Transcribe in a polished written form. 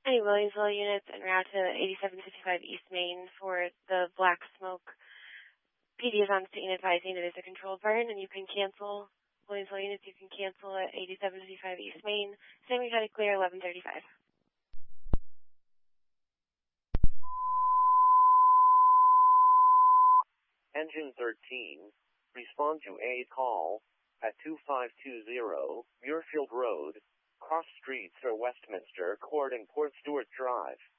Any Williamsville units en route to 8755 East Main for the black smoke. PD is on scene advising it is a controlled burn, and you can cancel. Williamsville units, you can cancel at 8755 East Main. Same got it clear, 1135. Engine 13, respond to a call at 2520 Muirfield Road, cross streets for Westminster, Court and Port Stewart Drive.